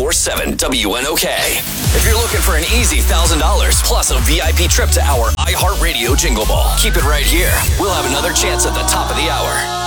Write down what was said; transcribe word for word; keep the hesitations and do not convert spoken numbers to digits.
ninety-four point seven W N O K. If you're looking for an easy one thousand dollars plus a V I P trip to our iHeartRadio Jingle Ball, keep it right here. We'll have another chance at the top of the hour.